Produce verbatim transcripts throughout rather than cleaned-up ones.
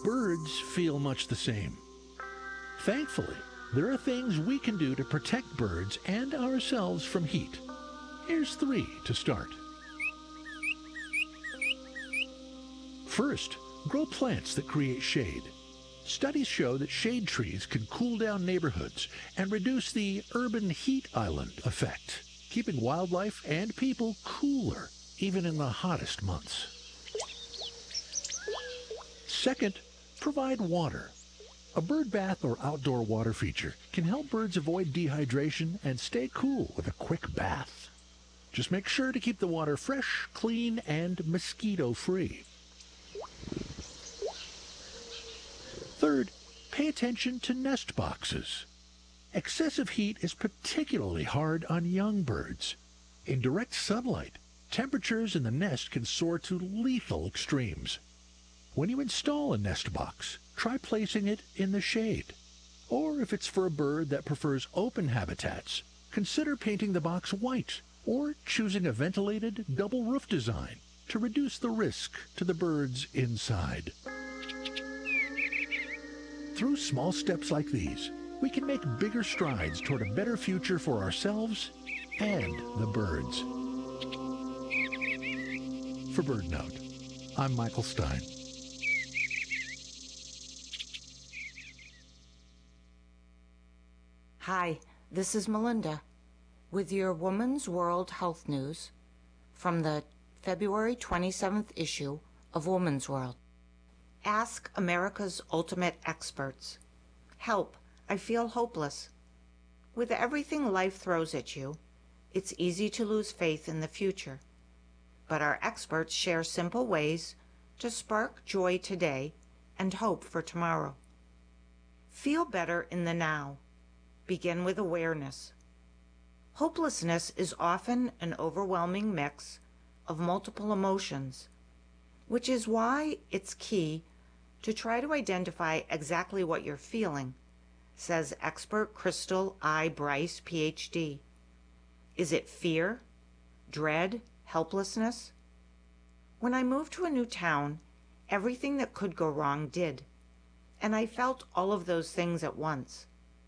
birds feel much the same. Thankfully, there are things we can do to protect birds and ourselves from heat. Here's three to start. First, grow plants that create shade. Studies show that shade trees can cool down neighborhoods and reduce the urban heat island effect, keeping wildlife and people cooler even in the hottest months. Second, provide water. A bird bath or outdoor water feature can help birds avoid dehydration and stay cool with a quick bath. Just make sure to keep the water fresh, clean, and mosquito-free. Third, pay attention to nest boxes. Excessive heat is particularly hard on young birds. In direct sunlight, temperatures in the nest can soar to lethal extremes. When you install a nest box, try placing it in the shade. Or if it's for a bird that prefers open habitats, consider painting the box white or choosing a ventilated double roof design to reduce the risk to the birds inside. Through small steps like these, we can make bigger strides toward a better future for ourselves and the birds. For BirdNote, I'm Michael Stein. Hi, this is Melinda with your Woman's World Health News from the February twenty-seventh issue of Woman's World. Ask America's Ultimate Experts. Help, I feel hopeless. With everything life throws at you, it's easy to lose faith in the future. But our experts share simple ways to spark joy today and hope for tomorrow. Feel better in the now. Begin with awareness. Hopelessness is often an overwhelming mix of multiple emotions, which is why it's key to try to identify exactly what you're feeling, says expert Crystal I. Bryce, P H D. Is it fear, dread, helplessness? When I moved to a new town, everything that could go wrong did, and I felt all of those things at once.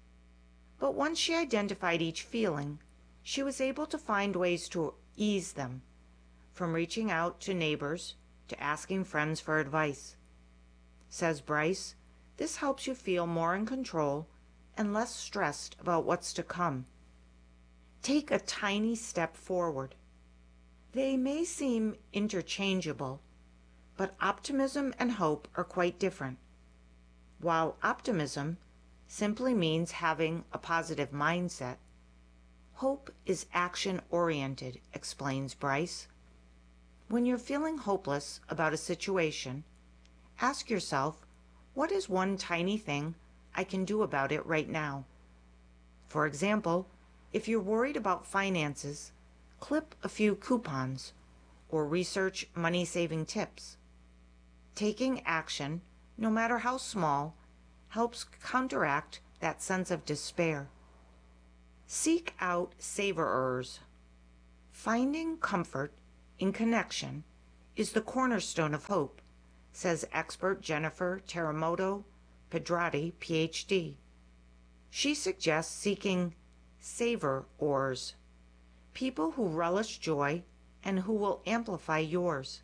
But once she identified each feeling, she was able to find ways to ease them, from reaching out to neighbors to asking friends for advice. Says Bryce, this helps you feel more in control and less stressed about what's to come. Take a tiny step forward. They may seem interchangeable, but optimism and hope are quite different. While optimism simply means having a positive mindset, hope is action-oriented, explains Bryce. When you're feeling hopeless about a situation, ask yourself, what is one tiny thing I can do about it right now? For example, if you're worried about finances, clip a few coupons or research money-saving tips. Taking action, no matter how small, helps counteract that sense of despair. Seek out savorers. Finding comfort in connection is the cornerstone of hope, says expert Jennifer Teramoto Pedrati, P H D. She suggests seeking savorers, people who relish joy and who will amplify yours.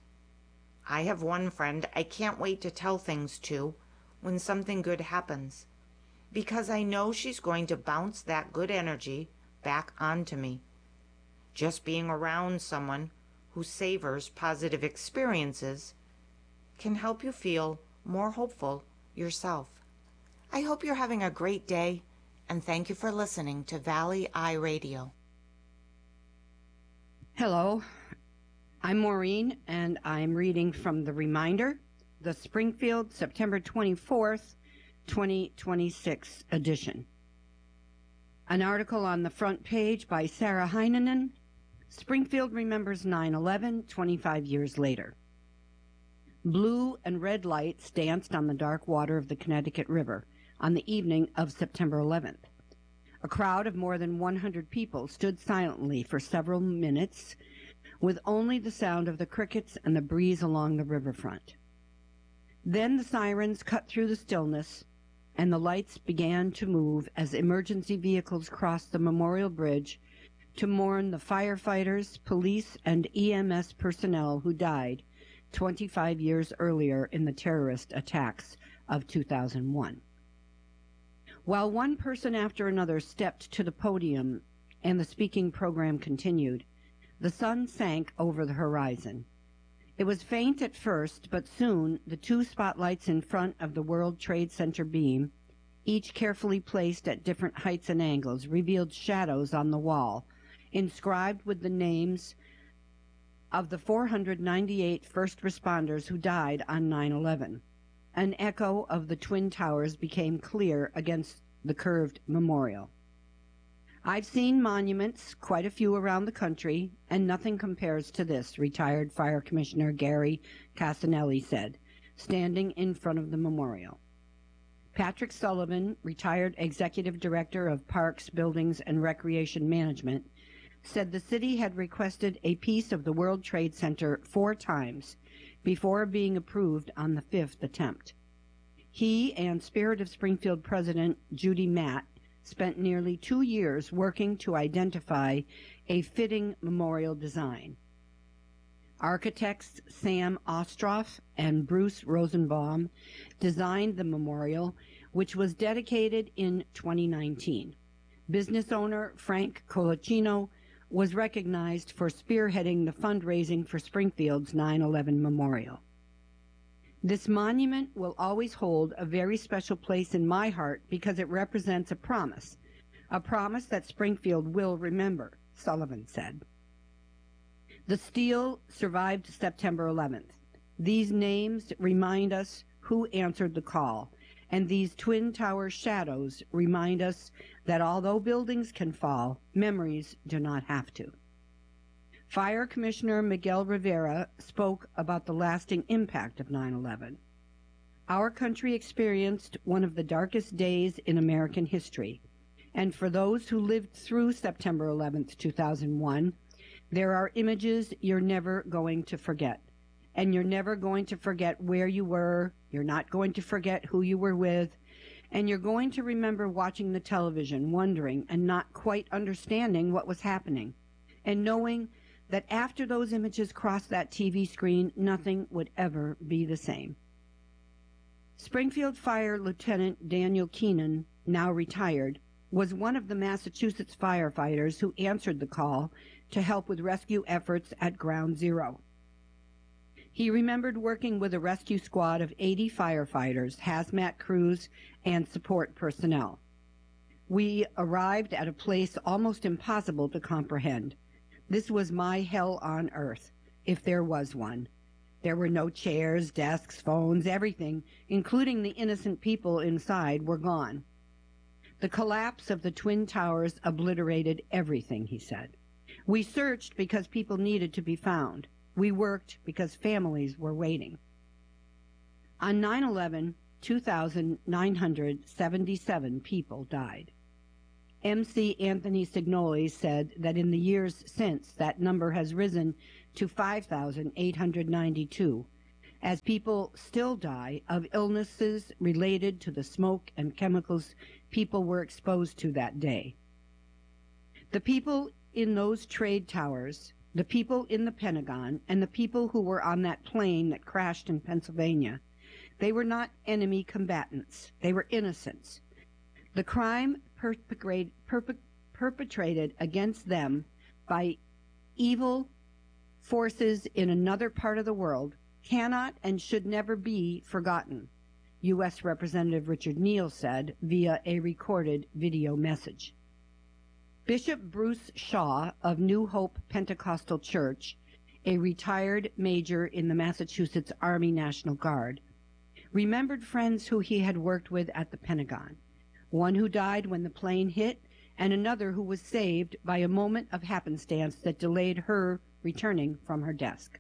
I have one friend I can't wait to tell things to when something good happens, because I know she's going to bounce that good energy back onto me. Just being around someone who savors positive experiences can help you feel more hopeful yourself. I hope you're having a great day, and thank you for listening to Valley Eye Radio. Hello, I'm Maureen, and I'm reading from The Reminder, the Springfield, September twenty-fourth, twenty twenty-six edition. An article on the front page by Sarah Heinonen, Springfield remembers nine eleven twenty-five years later. Blue and red lights danced on the dark water of the Connecticut River on the evening of September eleventh. A crowd of more than one hundred people stood silently for several minutes with only the sound of the crickets and the breeze along the riverfront. Then the sirens cut through the stillness, and the lights began to move as emergency vehicles crossed the Memorial Bridge to mourn the firefighters, police, and E M S personnel who died twenty-five years earlier in the terrorist attacks of two thousand one. While one person after another stepped to the podium and the speaking program continued, the sun sank over the horizon. It was faint at first, but soon the two spotlights in front of the World Trade Center beam, each carefully placed at different heights and angles, revealed shadows on the wall, inscribed with the names of the four hundred ninety-eight first responders who died on nine eleven. An echo of the Twin Towers became clear against the curved memorial. I've seen monuments, quite a few around the country, and nothing compares to this, retired Fire Commissioner Gary Casanelli said, standing in front of the memorial. Patrick Sullivan, retired Executive Director of Parks, Buildings, and Recreation Management, said the city had requested a piece of the World Trade Center four times before being approved on the fifth attempt. He and Spirit of Springfield President Judy Matt spent nearly two years working to identify a fitting memorial design. Architects Sam Ostroff and Bruce Rosenbaum designed the memorial, which was dedicated in twenty nineteen. Business owner Frank Colacino was recognized for spearheading the fundraising for Springfield's nine eleven memorial. This monument will always hold a very special place in my heart because it represents a promise, a promise that Springfield will remember, Sullivan said. The steel survived September eleventh. These names remind us who answered the call, and these Twin Tower shadows remind us that although buildings can fall, memories do not have to. Fire Commissioner Miguel Rivera spoke about the lasting impact of nine eleven. Our country experienced one of the darkest days in American history, and for those who lived through September eleventh, two thousand one, there are images you're never going to forget. And you're never going to forget where you were, you're not going to forget who you were with, and you're going to remember watching the television, wondering and not quite understanding what was happening, and knowing that after those images crossed that T V screen, nothing would ever be the same. Springfield Fire Lieutenant Daniel Keenan, now retired, was one of the Massachusetts firefighters who answered the call to help with rescue efforts at Ground Zero. He remembered working with a rescue squad of eighty firefighters, hazmat crews, and support personnel. We arrived at a place almost impossible to comprehend. This was my hell on earth, if there was one. There were no chairs, desks, phones, everything, including the innocent people inside, were gone. The collapse of the Twin Towers obliterated everything, he said. We searched because people needed to be found. We worked because families were waiting. On nine eleven, two thousand nine hundred seventy-seven people died. M C Anthony Signoli said that in the years since, that number has risen to five thousand eight hundred ninety-two, as people still die of illnesses related to the smoke and chemicals people were exposed to that day. The people in those trade towers, the people in the Pentagon, and the people who were on that plane that crashed in Pennsylvania, they were not enemy combatants. They were innocents. The crime perpetrated, perpe- perpetrated against them by evil forces in another part of the world cannot and should never be forgotten, U S Representative Richard Neal said via a recorded video message. Bishop Bruce Shaw of New Hope Pentecostal Church, a retired major in the Massachusetts Army National Guard, remembered friends who he had worked with at the Pentagon, one who died when the plane hit and another who was saved by a moment of happenstance that delayed her returning from her desk.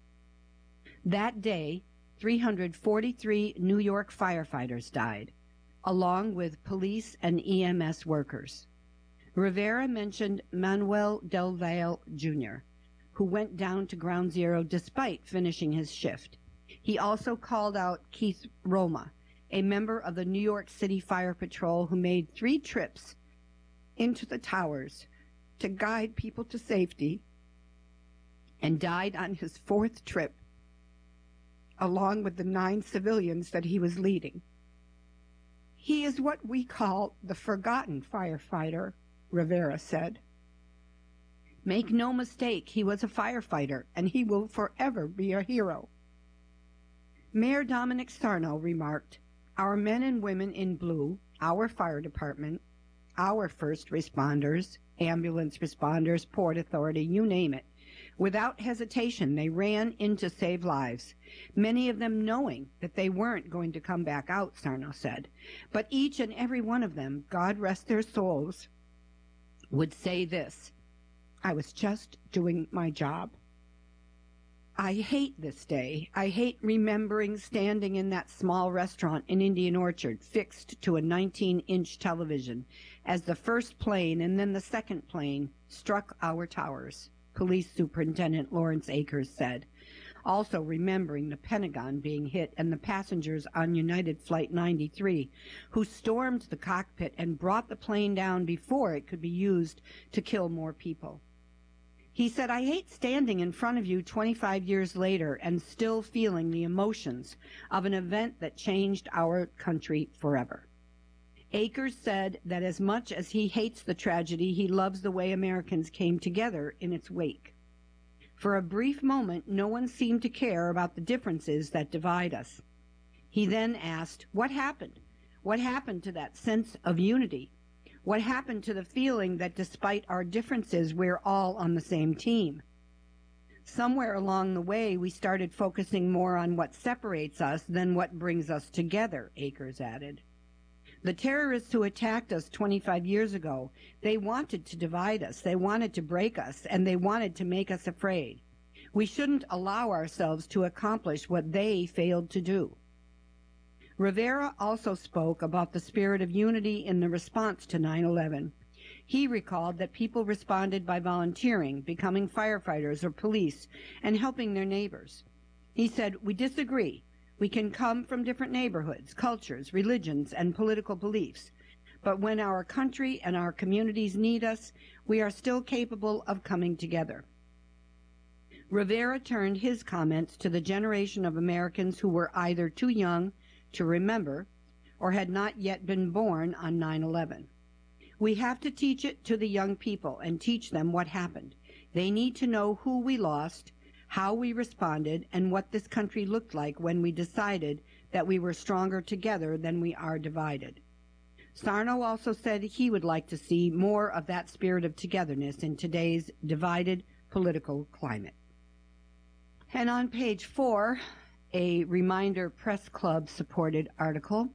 That day, three hundred forty-three New York firefighters died, along with police and E M S workers. Rivera mentioned Manuel Del Valle, Junior, who went down to Ground Zero despite finishing his shift. He also called out Keith Roma, a member of the New York City Fire Patrol who made three trips into the towers to guide people to safety and died on his fourth trip, along with the nine civilians that he was leading. He is what we call the forgotten firefighter, Rivera said. Make no mistake, he was a firefighter, and he will forever be a hero. Mayor Dominic Sarno remarked, "Our men and women in blue, our fire department, our first responders, ambulance responders, Port Authority, you name it, without hesitation, they ran in to save lives, many of them knowing that they weren't going to come back out," Sarno said. But each and every one of them, God rest their souls, would say this: "I was just doing my job." I hate this day. I hate remembering standing in that small restaurant in Indian Orchard, fixed to a nineteen-inch television, as the first plane and then the second plane struck our towers, Police Superintendent Lawrence Akers said. Also remembering the Pentagon being hit and the passengers on United Flight ninety-three, who stormed the cockpit and brought the plane down before it could be used to kill more people. He said, "I hate standing in front of you twenty-five years later and still feeling the emotions of an event that changed our country forever." Akers said that as much as he hates the tragedy, he loves the way Americans came together in its wake. For a brief moment, no one seemed to care about the differences that divide us. He then asked, "What happened? What happened to that sense of unity? What happened to the feeling that despite our differences, we're all on the same team?" Somewhere along the way, we started focusing more on what separates us than what brings us together, Akers added. The terrorists who attacked us twenty-five years ago, they wanted to divide us, they wanted to break us, and they wanted to make us afraid. We shouldn't allow ourselves to accomplish what they failed to do. Rivera also spoke about the spirit of unity in the response to nine eleven. He recalled that people responded by volunteering, becoming firefighters or police, and helping their neighbors. He said, "We disagree. We can come from different neighborhoods, cultures, religions, and political beliefs. But when our country and our communities need us, we are still capable of coming together." Rivera turned his comments to the generation of Americans who were either too young to remember or had not yet been born on nine eleven. We have to teach it to the young people and teach them what happened. They need to know who we lost, how we responded, and what this country looked like when we decided that we were stronger together than we are divided. Sarno also said he would like to see more of that spirit of togetherness in today's divided political climate. And on page four, a Reminder Press Club supported article.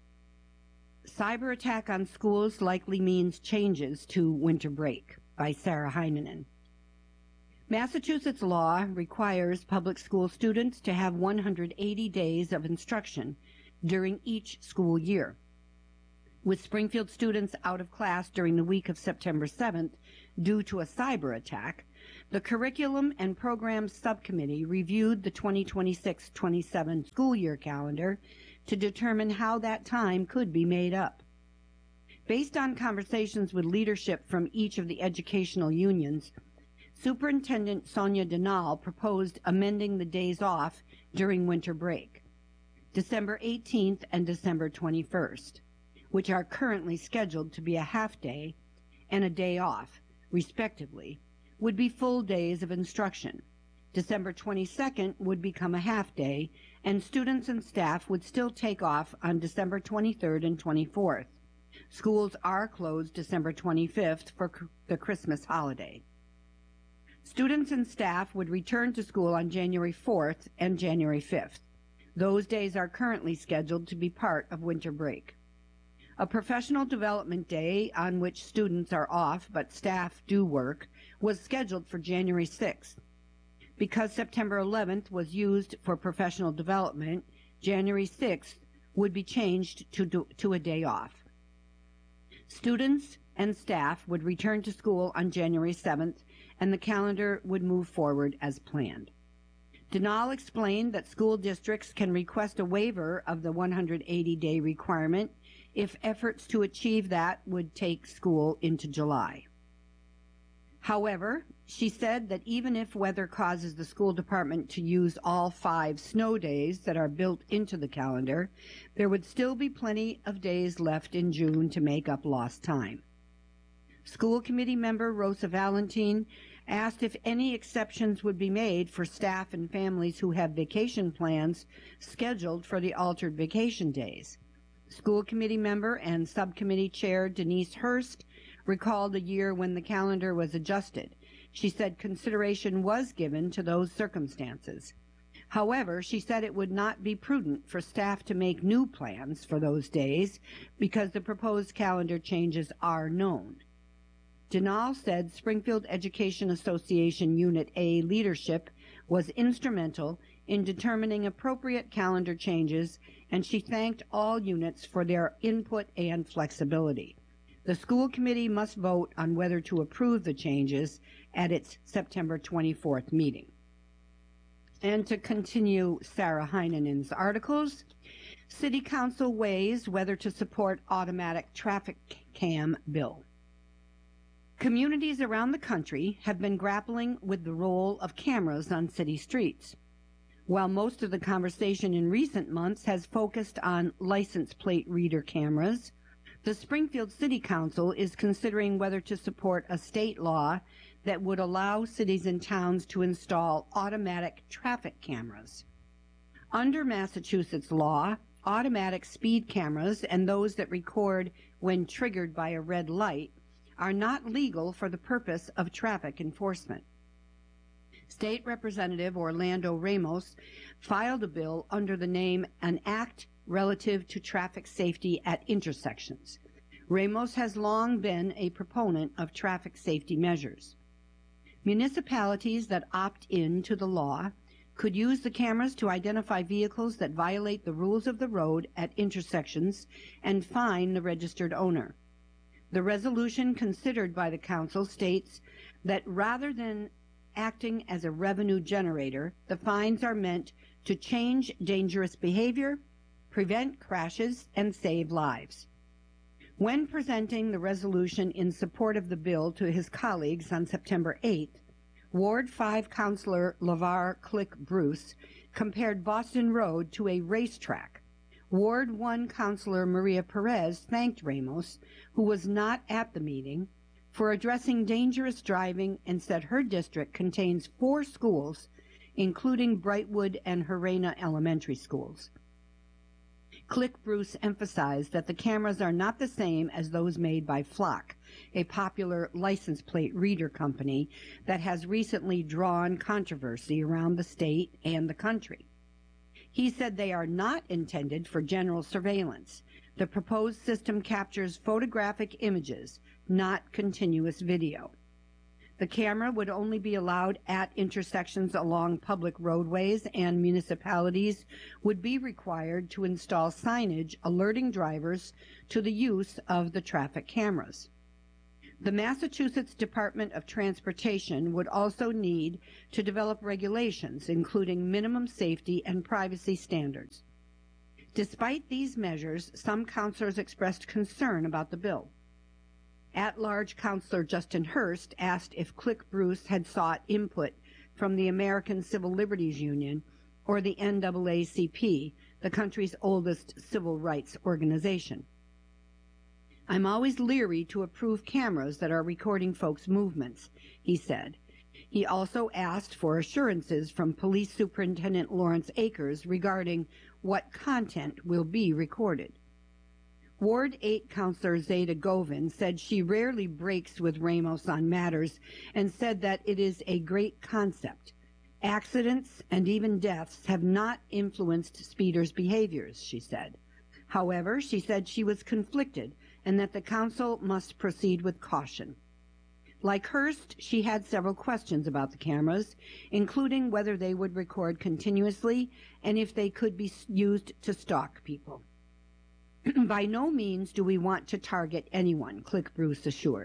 Cyber attack on schools likely means changes to winter break, by Sarah Heineman. Massachusetts law requires public school students to have one hundred eighty days of instruction during each school year. With Springfield students out of class during the week of September seventh due to a cyber attack, the Curriculum and Programs Subcommittee reviewed the twenty twenty-six twenty-seven school year calendar to determine how that time could be made up. Based on conversations with leadership from each of the educational unions, Superintendent Sonia Denal proposed amending the days off during winter break, December eighteenth and December twenty-first, which are currently scheduled to be a half day and a day off, respectively, would be full days of instruction. December twenty-second would become a half day, and students and staff would still take off on December twenty-third and twenty-fourth. Schools are closed December twenty-fifth for the Christmas holiday. Students and staff would return to school on January fourth and January fifth. Those days are currently scheduled to be part of winter break. A professional development day on which students are off but staff do work was scheduled for January sixth. Because September eleventh was used for professional development, January sixth would be changed to, do, to a day off. Students and staff would return to school on January seventh, and the calendar would move forward as planned. Denal explained that school districts can request a waiver of the one hundred eighty day requirement if efforts to achieve that would take school into July. However, she said that even if weather causes the school department to use all five snow days that are built into the calendar, there would still be plenty of days left in June to make up lost time. School committee member Rosa Valentine asked if any exceptions would be made for staff and families who have vacation plans scheduled for the altered vacation days. School committee member and subcommittee chair Denise Hurst recalled a year when the calendar was adjusted. She said consideration was given to those circumstances. However, she said it would not be prudent for staff to make new plans for those days because the proposed calendar changes are known. Denal said Springfield Education Association Unit A leadership was instrumental in determining appropriate calendar changes, and she thanked all units for their input and flexibility. The school committee must vote on whether to approve the changes at its September twenty-fourth meeting. And to continue Sarah Heinenen's articles, City Council weighs whether to support automatic traffic cam bill. Communities around the country have been grappling with the role of cameras on city streets. While most of the conversation in recent months has focused on license plate reader cameras, the Springfield City Council is considering whether to support a state law that would allow cities and towns to install automatic traffic cameras. Under Massachusetts law, automatic speed cameras and those that record when triggered by a red light are not legal for the purpose of traffic enforcement. State Representative Orlando Ramos filed a bill under the name An Act Relative to Traffic Safety at Intersections. Ramos has long been a proponent of traffic safety measures. Municipalities that opt in to the law could use the cameras to identify vehicles that violate the rules of the road at intersections and fine the registered owner. The resolution considered by the council states that rather than acting as a revenue generator, the fines are meant to change dangerous behavior, prevent crashes, and save lives. When presenting the resolution in support of the bill to his colleagues on September eighth, Ward five Councilor LeVar Click Bruce compared Boston Road to a racetrack. Ward one Councilor Maria Perez thanked Ramos, who was not at the meeting, for addressing dangerous driving and said her district contains four schools, including Brightwood and Harena Elementary Schools. Click Bruce emphasized that the cameras are not the same as those made by Flock, a popular license plate reader company that has recently drawn controversy around the state and the country. He said they are not intended for general surveillance. The proposed system captures photographic images, not continuous video. The camera would only be allowed at intersections along public roadways, and municipalities would be required to install signage alerting drivers to the use of the traffic cameras. The Massachusetts Department of Transportation would also need to develop regulations, including minimum safety and privacy standards. Despite these measures, some councilors expressed concern about the bill. At-large Councilor Justin Hurst asked if Click Bruce had sought input from the American Civil Liberties Union or the N double A C P, the country's oldest civil rights organization. I'm always leery to approve cameras that are recording folks' movements, he said. He also asked for assurances from Police Superintendent Lawrence Akers regarding what content will be recorded. Ward eight Councilor Zeta Govin said she rarely breaks with Ramos on matters and said that it is a great concept. Accidents and even deaths have not influenced speeders' behaviors, she said. However, she said she was conflicted and that the council must proceed with caution. Like Hurst, she had several questions about the cameras, including whether they would record continuously and if they could be used to stalk people. By no means do we want to target anyone, Click Bruce assured.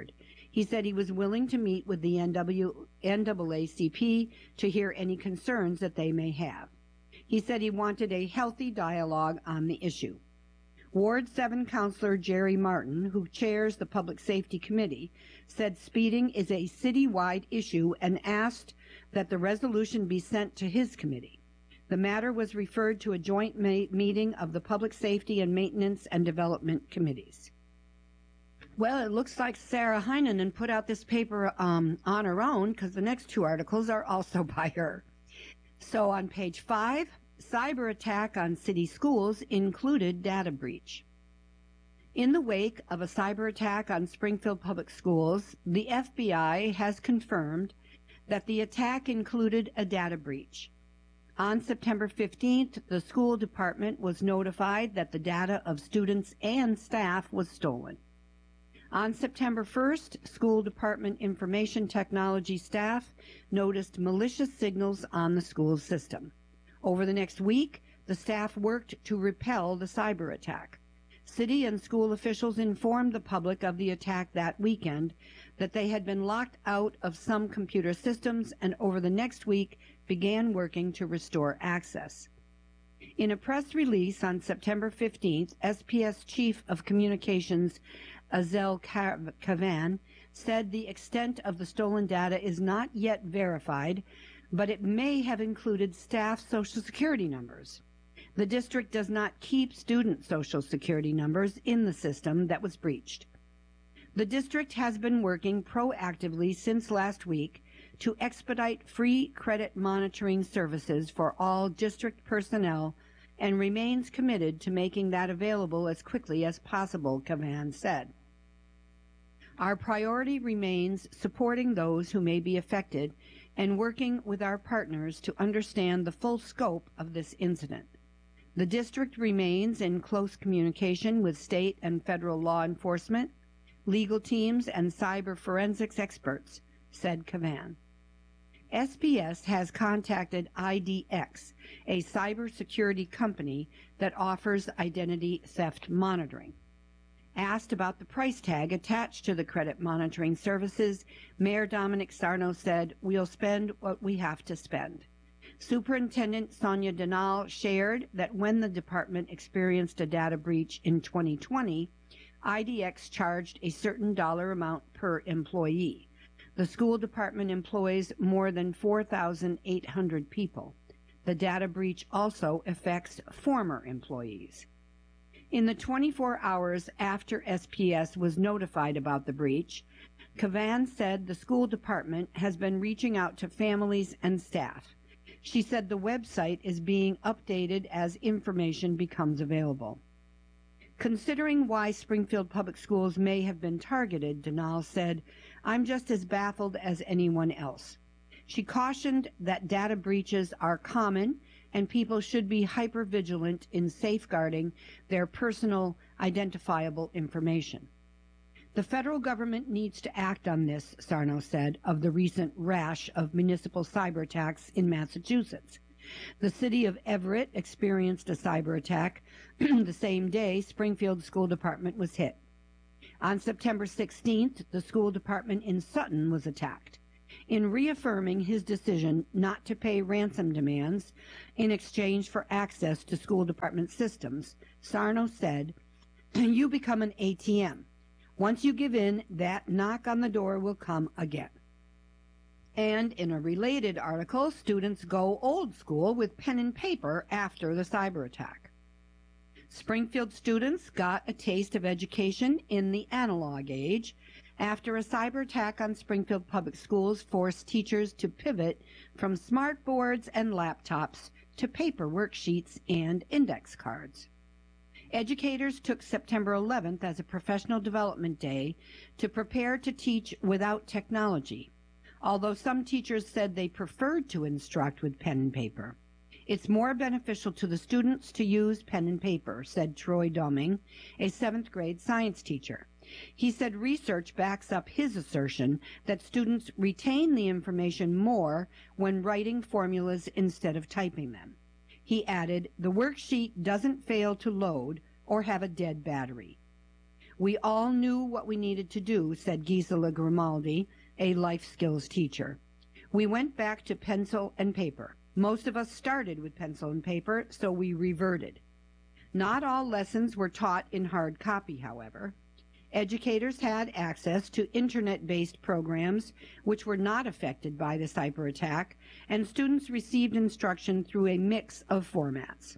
He said he was willing to meet with the N double A C P to hear any concerns that they may have. He said he wanted a healthy dialogue on the issue. Ward seven Councilor Jerry Martin, who chairs the Public Safety Committee, said speeding is a citywide issue and asked that the resolution be sent to his committee. The matter was referred to a joint ma- meeting of the Public Safety and Maintenance and Development Committees. Well, it looks like Sarah Heinonen put out this paper um, on her own, because the next two articles are also by her. So on page five, cyber attack on city schools included data breach. In the wake of a cyber attack on Springfield Public Schools, the F B I has confirmed that the attack included a data breach. On September fifteenth, the school department was notified that the data of students and staff was stolen. On September first, school department information technology staff noticed malicious signals on the school system. Over the next week, the staff worked to repel the cyber attack. City and school officials informed the public of the attack that weekend, that they had been locked out of some computer systems, and over the next week began working to restore access. In a press release on September fifteenth, S P S Chief of Communications Azel Kavan said the extent of the stolen data is not yet verified, but it may have included staff Social Security numbers. The district does not keep student Social Security numbers in the system that was breached. The district has been working proactively since last week to expedite free credit monitoring services for all district personnel and remains committed to making that available as quickly as possible, Kavan said. Our priority remains supporting those who may be affected and working with our partners to understand the full scope of this incident. The district remains in close communication with state and federal law enforcement, legal teams, and cyber forensics experts, said Kavan. S P S has contacted I D X, a cybersecurity company that offers identity theft monitoring. Asked about the price tag attached to the credit monitoring services, Mayor Dominic Sarno said, "We'll spend what we have to spend." Superintendent Sonia Denal shared that when the department experienced a data breach in twenty twenty, I D X charged a certain dollar amount per employee. The school department employs more than four thousand eight hundred people. The data breach also affects former employees. In the twenty-four hours after S P S was notified about the breach, Kavan said the school department has been reaching out to families and staff. She said the website is being updated as information becomes available. Considering why Springfield Public Schools may have been targeted, Denal said, "I'm just as baffled as anyone else." She cautioned that data breaches are common and people should be hyper-vigilant in safeguarding their personal identifiable information. The federal government needs to act on this, Sarno said, of the recent rash of municipal cyber attacks in Massachusetts. The city of Everett experienced a cyber attack the same day Springfield School Department was hit. On September sixteenth, the school department in Sutton was attacked. In reaffirming his decision not to pay ransom demands in exchange for access to school department systems, Sarno said, "You become an A T M. Once you give in, that knock on the door will come again." And in a related article, students go old school with pen and paper after the cyber attack. Springfield students got a taste of education in the analog age after a cyber attack on Springfield Public Schools forced teachers to pivot from smart boards and laptops to paper worksheets and index cards. Educators took September eleventh as a professional development day to prepare to teach without technology, although some teachers said they preferred to instruct with pen and paper. "It's more beneficial to the students to use pen and paper," said Troy Doming, a seventh grade science teacher. He said research backs up his assertion that students retain the information more when writing formulas instead of typing them. He added, "The worksheet doesn't fail to load or have a dead battery." We all knew what we needed to do, said Gisela Grimaldi, a life skills teacher. We went back to pencil and paper. Most of us started with pencil and paper, so we reverted. Not all lessons were taught in hard copy, however. Educators had access to internet-based programs which were not affected by the cyber attack, and students received instruction through a mix of formats.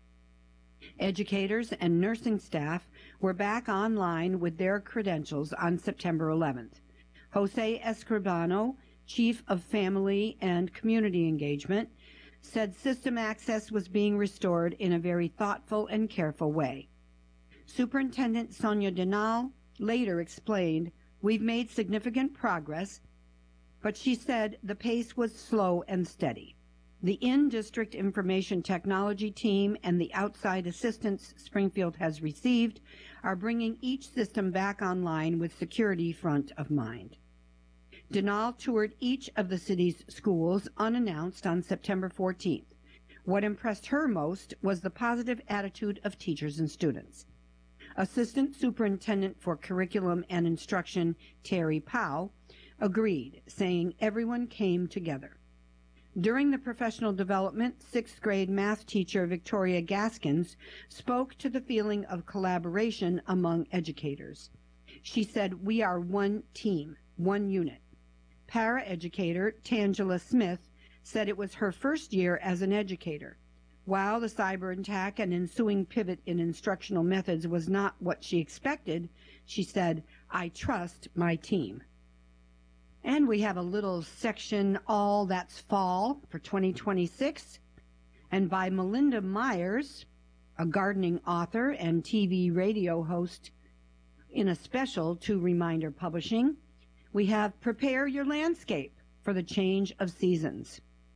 Educators and nursing staff were back online with their credentials on September eleventh. Jose Escribano, Chief of Family and Community Engagement, said system access was being restored in a very thoughtful and careful way. Superintendent Sonia Denal later explained, "We've made significant progress," but she said the pace was slow and steady. The in-district information technology team and the outside assistance Springfield has received are bringing each system back online with security front of mind. Denal toured each of the city's schools unannounced on September fourteenth. What impressed her most was the positive attitude of teachers and students. Assistant Superintendent for Curriculum and Instruction, Terry Powell, agreed, saying everyone came together. During the professional development, sixth grade math teacher Victoria Gaskins spoke to the feeling of collaboration among educators. She said, "We are one team, one unit." Para-educator Tangela Smith said it was her first year as an educator. While the cyber attack and ensuing pivot in instructional methods was not what she expected, she said, "I trust my team." And we have a little section, All That's Fall, for twenty twenty-six, and by Melinda Myers, a gardening author and T V radio host, in a special to Reminder Publishing. We have Prepare Your Landscape for the Change of Seasons.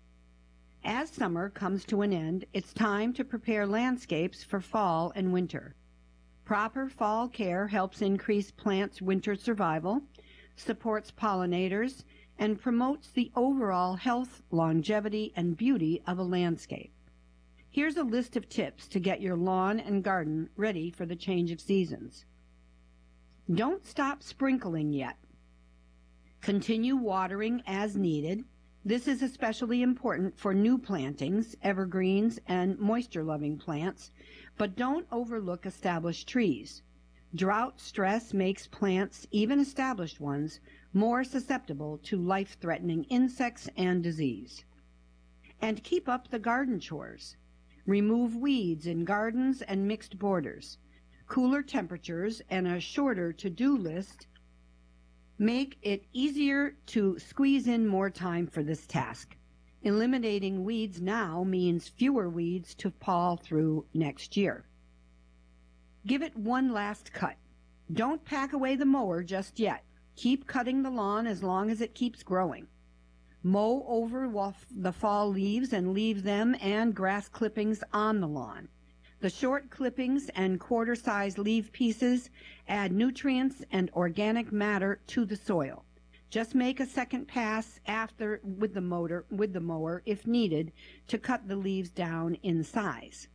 As summer comes to an end, it's time to prepare landscapes for fall and winter. Proper fall care helps increase plants' winter survival, supports pollinators, and promotes the overall health, longevity, and beauty of a landscape. Here's a list of tips to get your lawn and garden ready for the change of seasons. Don't stop sprinkling yet. Continue watering as needed. This is especially important for new plantings, evergreens, and moisture-loving plants, but don't overlook established trees. Drought stress makes plants, even established ones, more susceptible to life-threatening insects and disease. And keep up the garden chores. Remove weeds in gardens and mixed borders. Cooler temperatures and a shorter to-do list make it easier to squeeze in more time for this task. Eliminating weeds now means fewer weeds to paw through next year. Give it one last cut. Don't pack away the mower just yet. Keep cutting the lawn as long as it keeps growing. Mow over the fall leaves and leave them and grass clippings on the lawn. The short clippings and quarter-size leaf pieces add nutrients and organic matter to the soil. Just make a second pass after with the motor with the mower if needed to cut the leaves down in size.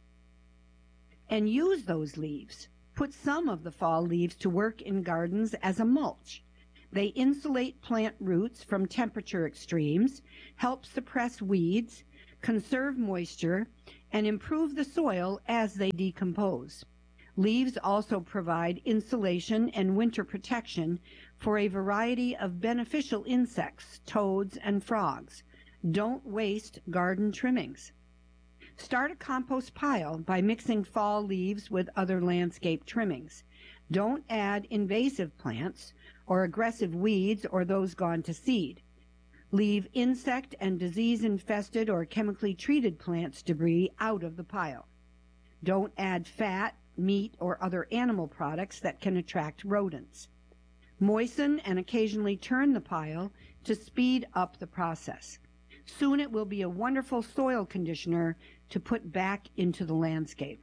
And use those leaves. Put some of the fall leaves to work in gardens as a mulch. They insulate plant roots from temperature extremes, help suppress weeds, conserve moisture, and improve the soil as they decompose. Leaves also provide insulation and winter protection for a variety of beneficial insects, toads, and frogs. Don't waste garden trimmings. Start a compost pile by mixing fall leaves with other landscape trimmings. Don't add invasive plants or aggressive weeds or those gone to seed. Leave insect and disease-infested or chemically treated plants debris out of the pile. Don't add fat, meat, or other animal products that can attract rodents. Moisten and occasionally turn the pile to speed up the process. Soon it will be a wonderful soil conditioner to put back into the landscape.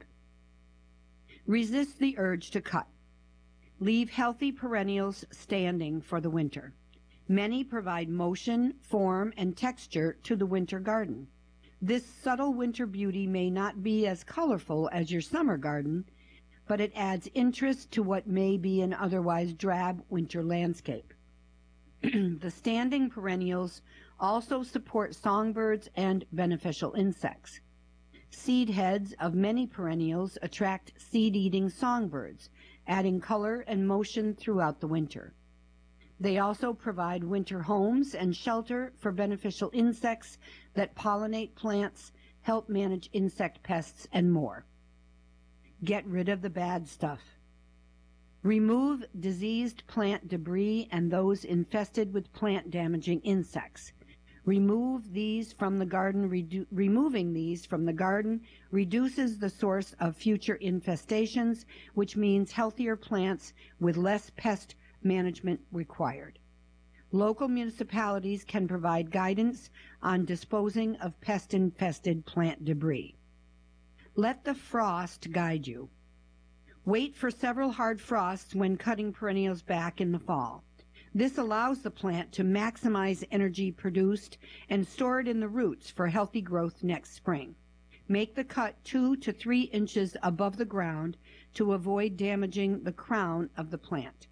Resist the urge to cut. Leave healthy perennials standing for the winter. Many provide motion, form, and texture to the winter garden. This subtle winter beauty may not be as colorful as your summer garden, but it adds interest to what may be an otherwise drab winter landscape. The standing perennials also support songbirds and beneficial insects. Seed heads of many perennials attract seed-eating songbirds, adding color and motion throughout the winter. They also provide winter homes and shelter for beneficial insects that pollinate plants, help manage insect pests, and more. Get rid of the bad stuff. Remove diseased plant debris and those infested with plant-damaging insects. Remove these from the garden. Redu- removing these from the garden reduces the source of future infestations, which means healthier plants with less pest management required. Local municipalities can provide guidance on disposing of pest-infested plant debris. Let the frost guide you. Wait for several hard frosts when cutting perennials back in the fall. This allows the plant to maximize energy produced and store it in the roots for healthy growth next spring. Make the cut two to three inches above the ground to avoid damaging the crown of the plant.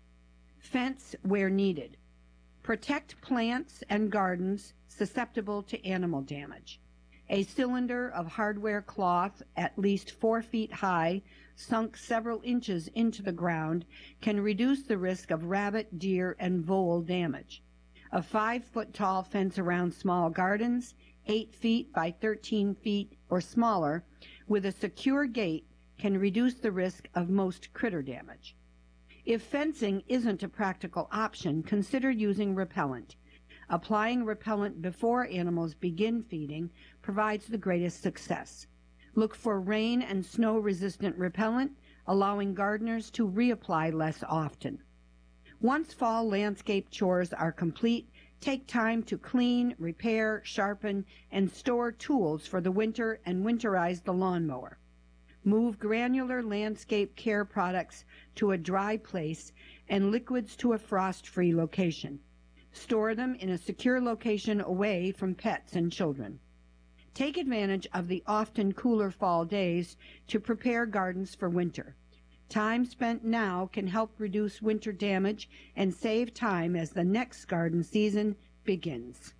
Fence where needed. Protect plants and gardens susceptible to animal damage. A cylinder of hardware cloth at least four feet high, sunk several inches into the ground, can reduce the risk of rabbit, deer, and vole damage. A five-foot-tall fence around small gardens, eight feet by thirteen feet or smaller, with a secure gate, can reduce the risk of most critter damage. If fencing isn't a practical option, consider using repellent. Applying repellent before animals begin feeding provides the greatest success. Look for rain and snow-resistant repellent, allowing gardeners to reapply less often. Once fall landscape chores are complete, take time to clean, repair, sharpen, and store tools for the winter and winterize the lawnmower. Move granular landscape care products to a dry place and liquids to a frost-free location. Store them in a secure location away from pets and children. Take advantage of the often cooler fall days to prepare gardens for winter. Time spent now can help reduce winter damage and save time as the next garden season begins.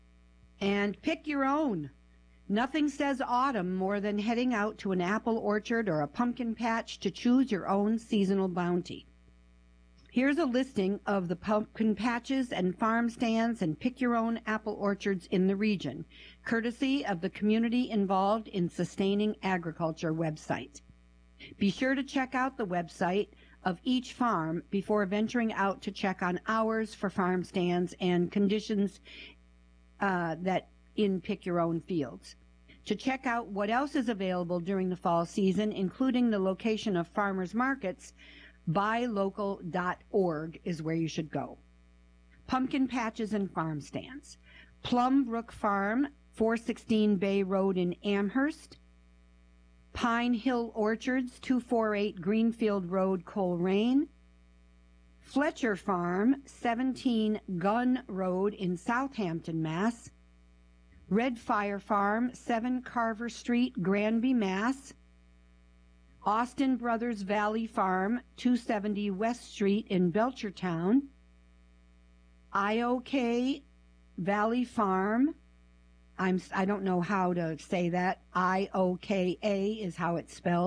And pick your own. Nothing says autumn more than heading out to an apple orchard or a pumpkin patch to choose your own seasonal bounty. Here's a listing of the pumpkin patches and farm stands and pick-your-own apple orchards in the region, courtesy of the Community Involved in Sustaining Agriculture website. Be sure to check out the website of each farm before venturing out to check on hours for farm stands and conditions uh, that in pick-your-own fields. To check out what else is available during the fall season, including the location of farmers markets, buy local dot org is where you should go. Pumpkin patches and farm stands. Plum Brook Farm, four sixteen Bay Road in Amherst. Pine Hill Orchards, two forty-eight Greenfield Road, Coleraine. Fletcher Farm, seventeen Gunn Road in Southampton, Mass. Red Fire Farm, seven Carver Street, Granby, Mass. Austin Brothers Valley Farm, two seventy West Street in Belchertown. I O K Valley Farm, I'm, I don't know how to say that. I O K A is how it's spelled.